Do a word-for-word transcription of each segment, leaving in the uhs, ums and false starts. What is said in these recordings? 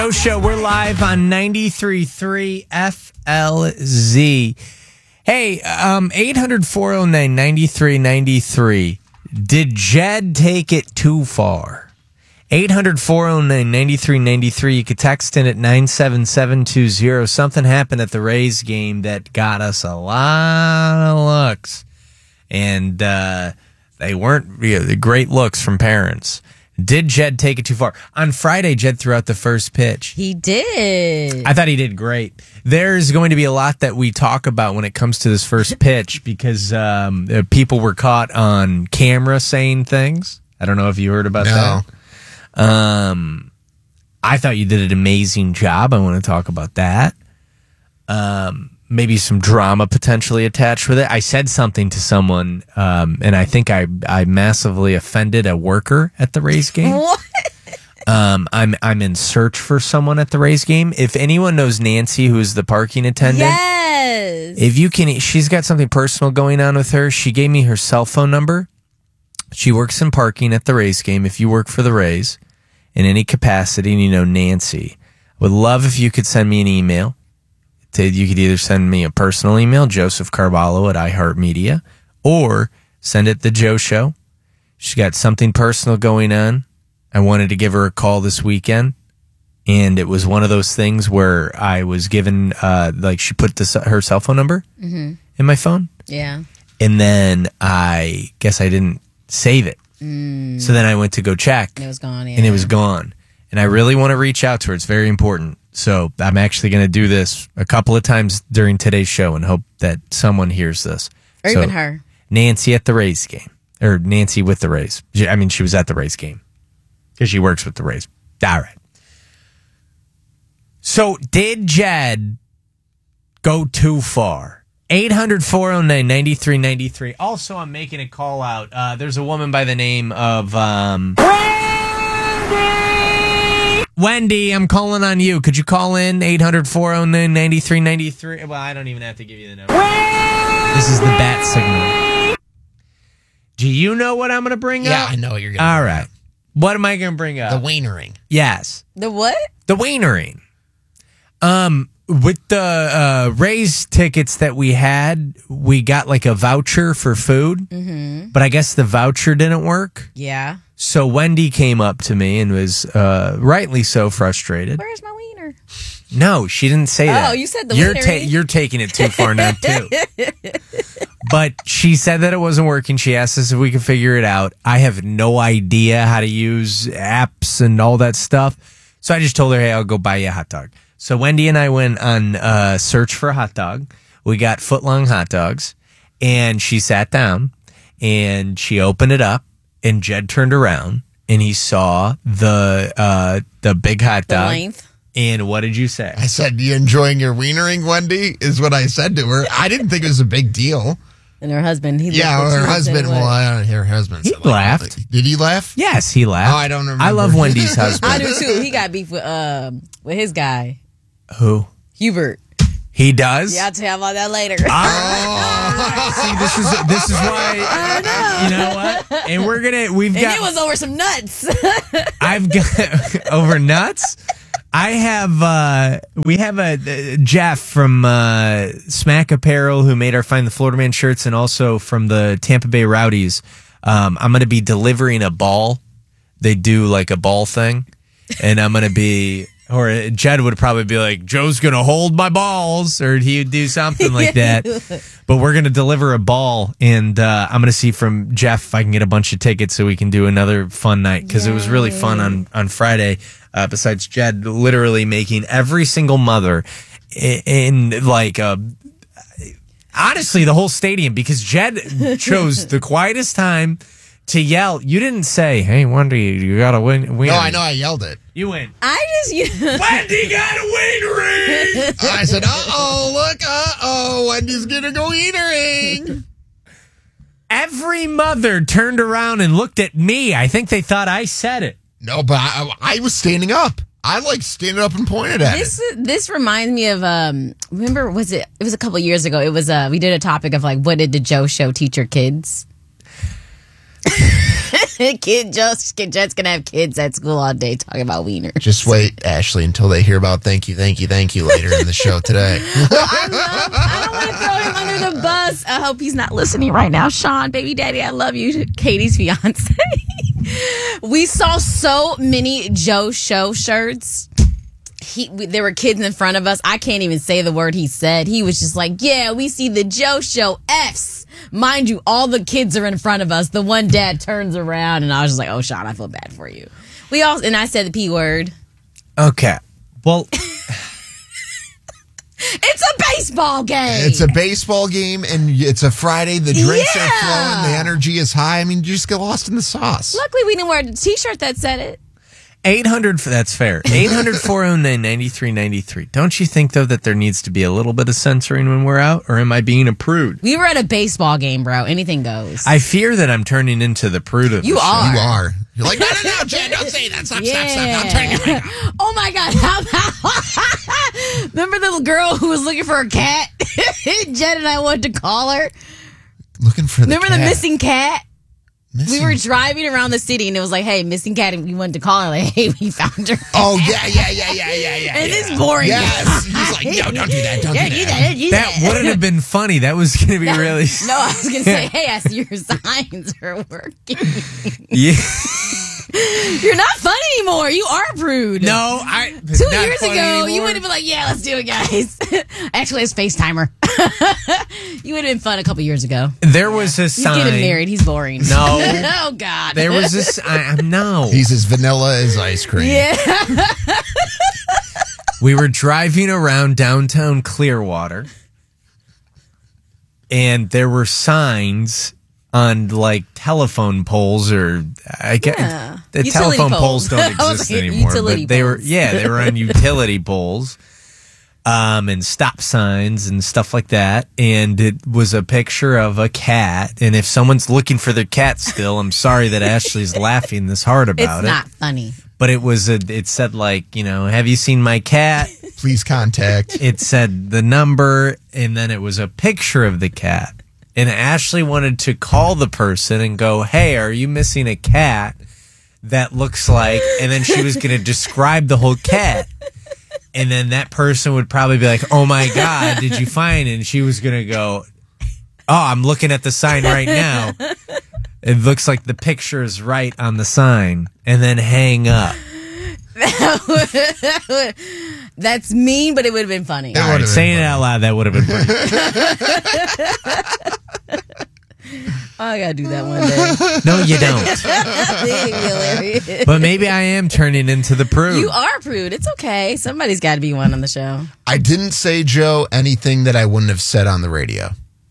Show. We're live on ninety-three point three F L Z. Hey, um, eight hundred, four oh nine, nine three nine three. Did Jed take it too far? eight hundred, four oh nine, nine three nine three. You could text in at nine seven seven two zero. Something happened at the Rays game that got us a lot of looks. And uh, they weren't you know, great looks from parents. Did Jed take it too far? On Friday, Jed threw out the first pitch. He did. I thought he did great. There's going to be a lot that we talk about when it comes to this first pitch because um, people were caught on camera saying things. I don't know if you heard about no. that. Um, I thought you did an amazing job. I want to talk about that. Um, maybe some drama potentially attached with it. I said something to someone, um, and I think I I massively offended a worker at the Rays game. What? Um, I'm I'm in search for someone at the Rays game. If anyone knows Nancy, who is the parking attendant, Yes. if you can, she's got something personal going on with her. She gave me her cell phone number. She works in parking at the Rays game. If you work for the Rays in any capacity, and you know Nancy, I would love if you could send me an email. You could either send me a personal email, Joseph Carvalho at iHeartMedia, or send it to Joe Show. She's got something personal going on. I wanted to give her a call this weekend, and it was one of those things where I was given, uh, like she put this, her cell phone number Mm-hmm. in my phone, Yeah. and then I guess I didn't save it. Mm. So then I went to go check, It was gone, yeah. and it was gone. And I really want to reach out to her. It's very important. So I'm actually going to do this a couple of times during today's show and hope that someone hears this. Or So, even her. Nancy at the Rays game. Or Nancy with the Rays. She- I mean, she was at the Rays game. Because she works with the Rays. All right. So did Jed go too far? eight hundred, four oh nine, nine three nine three. Also, I'm making a call out. Uh, there's a woman by the name of... Um, Wendy, I'm calling on you. Could you call in eight hundred, four oh nine, nine three nine three? Well, I don't even have to give you the number. This is the bat signal. Do you know what I'm going to bring Yeah, up? I know what you're going to All right. What am I going to bring The up? wienering. Yes. The what? The wienering. Um, with the uh, Rays tickets that we had, we got like a voucher for food, Mm-hmm. but I guess the voucher didn't work. Yeah. So Wendy came up to me and was uh, rightly so frustrated. Where's my wiener? No, she didn't say that. Oh, you said the you're wienering. you're taking it too far now too. But she said that it wasn't working. She asked us if we could figure it out. I have no idea how to use apps and all that stuff. So I just told her, hey, I'll go buy you a hot dog. So Wendy and I went on uh, search for a hot dog. We got foot-long hot dogs. And she sat down and she opened it up. And Jed turned around and he saw the uh, the big hot The dog. length. And what did you say? I said, you enjoying your wienering, Wendy? Is what I said to her. I didn't think it was a big deal. And her husband. He Yeah, looked at her you and husband. said, Well, what? I don't hear her husband. He said, like, laughed. Did he laugh? Yes, he laughed. Oh, I don't remember. I love Wendy's husband. I do too. He got beef with um with his guy, Who? Hubert. He does? Yeah, I'll tell you about that later. Oh. See, this is this is why I know. you know what? And we're gonna we've And got it was over some nuts. I've got over nuts. I have uh we have a uh, Jeff from uh Smack Apparel who made our Find the Florida Man shirts and also from the Tampa Bay Rowdies. Um I'm gonna be delivering a ball. They do like a ball thing. And I'm gonna be or Jed would probably be like, Joe's going to hold my balls, or he would do something like that. But we're going to deliver a ball, and uh, I'm going to see from Jeff if I can get a bunch of tickets so we can do another fun night, because it was really fun on, on Friday, uh, besides Jed literally making every single mother in, in like, a, honestly, the whole stadium, because Jed chose the quietest time to yell. You didn't say, hey, Wendy, you got to win. win. No, I know. I yelled it. You win. I just, you Wendy got a win ring. I said, uh-oh, look, uh-oh, Wendy's going to go eatering. Every mother turned around and looked at me. I think they thought I said it. No, but I, I was standing up. I like standing up and pointed at this it. this reminds me of um. Remember, was it? It was a couple years ago. It was uh. We did a topic of like, what did the Joe Show teach your kids? Kid Joe's Jet's gonna have kids at school all day talking about wieners. Just wait, Ashley, until they hear about thank you, thank you, thank you later in the show today. I love. I don't want to throw him under the bus. I hope he's not listening right now. Sean, baby daddy, I love you. Katie's fiance. We saw so many Joe Show shirts. He, we, there were kids in front of us. I can't even say the word he said. He was just like, yeah, we see the Joe Show F's. Mind you, all the kids are in front of us. The one dad turns around, and I was just like, oh, Sean, I feel bad for you. We all, and I said the P word. Okay. Well, it's a baseball game. It's a baseball game, and it's a Friday. The drinks Yeah. are flowing. The energy is high. I mean, you just get lost in the sauce. Luckily, we didn't wear a T-shirt that said it. eight hundred, that's fair. eight hundred, four oh nine, nine three nine three. Don't you think, though, that there needs to be a little bit of censoring when we're out? Or am I being a prude? We were at a baseball game, bro. Anything goes. I fear that I'm turning into the prude of You the show. are. You are. You're like, no, no, no, Jen, don't say that. Stop, stop, stop. I'm turning it right now. Oh my God. How about, remember the little girl who was looking for a cat? Jen and I wanted to call her. Looking for the Remember cat. the missing cat? Missing- We were driving around the city and it was like, hey, missing cat. And we wanted to call her like, hey, we found her. Oh, yeah, yeah, yeah, yeah, yeah, yeah. And yeah. it's boring. Yes. He's like, no, don't do that. Don't Yeah, do do that. that. Do That that. wouldn't have been funny. That was going to be really... No, I was going to say, hey, I see your signs are working. Yeah. You're not fun anymore. You are a prude. No, I... Two not years funny ago, anymore. you would have been like, yeah, let's do it, guys. Actually, it's FaceTimer. You would have been fun a couple years ago. There was a He's sign... getting married. He's boring. No. Oh, God. There was this... I, I, no. He's as vanilla as ice cream. Yeah. We were driving around downtown Clearwater, and there were signs on like telephone poles, or I guess Yeah. the Utility telephone poles. poles don't I was exist like, anymore. utility But they were, poles. yeah, they were on utility poles, um, and stop signs and stuff like that. And it was a picture of a cat. And if someone's looking for their cat still, I'm sorry that Ashley's laughing this hard It's about it. not funny. But it was a, it said like, you know, have you seen my cat? Please contact. It said the number, and then it was a picture of the cat. And Ashley wanted to call the person and go, hey, are you missing a cat that looks like, and then she was going to describe the whole cat. And then that person would probably be like, oh my God, did you find it? And she was going to go, oh, I'm looking at the sign right now. It looks like the picture is right on the sign, and then hang up. That's mean, but it would have been funny. That All right, would've been saying it funny. out loud, that would have been funny. Oh, I gotta do that one day. No, you don't. That'd be hilarious. But maybe I am turning into the prude. You are a prude. It's okay. Somebody's got to be one on the show. I didn't say, Joe, anything that I wouldn't have said on the radio.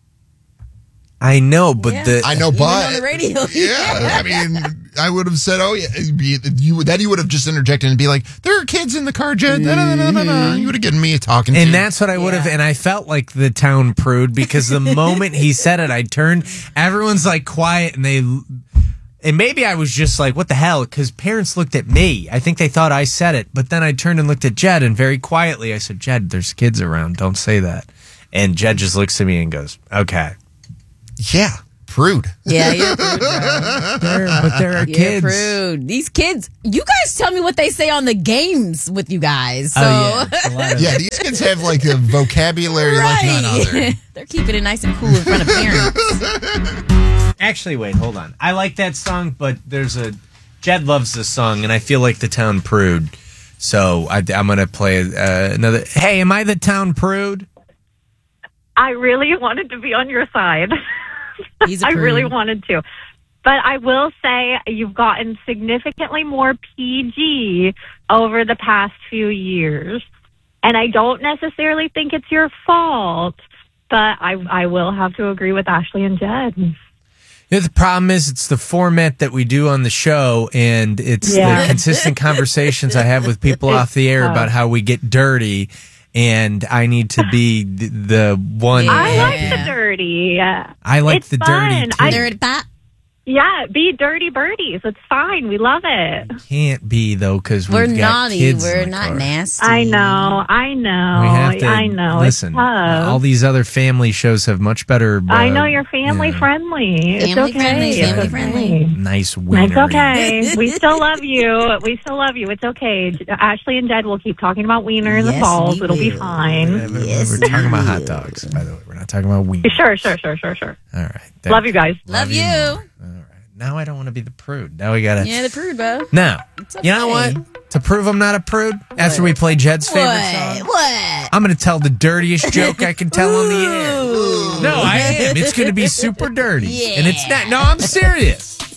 I know, but Yeah. the I know, Even but on the radio. yeah, I mean, I would have said, "Oh yeah," you then you would have just interjected and be like, "There are kids in the car, Jen." Da, da, da, da, da. You would have given me talking, and to. that's what I would have, Yeah. and I felt like the town prude because the moment he said it, I turned. Everyone's like quiet, and they, and maybe I was just like, "What the hell?" Because parents looked at me. I think they thought I said it, but then I turned and looked at Jed, and very quietly I said, "Jed, there's kids around. Don't say that." And Jed just looks at me and goes, "Okay." yeah, prude. Yeah, you're a prude, bro. There, but there are You're a kids. prude. These kids, you guys tell me what they say on the games with you guys. So, Oh yeah, it's a lot of- Yeah, these kids have like a vocabulary like none other. They're keeping it nice and cool in front of parents. Actually, wait, hold on. I like that song, but there's a Jed loves this song, and I feel like the town prude. So I, I'm gonna play uh, another. Hey, am I the town prude? I really wanted to be on your side. He's a I really prude. wanted to. But I will say you've gotten significantly more P G over the past few years. And I don't necessarily think it's your fault, but I I will have to agree with Ashley and Jed. You know, the problem is it's the format that we do on the show, and it's Yeah. the consistent conversations I have with people off the air tough. about how we get dirty, and I need to be the, the one. Yeah. I like Yeah. the dirty. I like It's the fun. dirty too. I- Dirty pop. Yeah, be dirty birdies. It's fine. We love it. Can't be though because We're we've got naughty. kids in We're the not car. nasty. I know. I know. We have to I know. listen. It's tough. All these other family shows have much better. Uh, I know you're family yeah, friendly. Family it's okay. friendly, It's family okay. friendly. nice wiener. It's okay. We still love you. We still love you. It's okay. Ashley and Jed will keep talking about wieners Yes, and balls. we It'll be will. fine. We're, Yes, we're talking about we hot will. dogs, by the way. We're not talking about wiener. Sure, sure, sure, sure, sure. All right. Love you guys. Love you. more. All right. Now I don't want to be the prude. Now we gotta. Yeah, the prude, bro. Now, okay. you know what? To prove I'm not a prude, after we play Jed's favorite song, What? What? I'm going to tell the dirtiest joke I can tell on the air. No, I am. It's going to be super dirty. Yeah. And it's not. No, I'm serious.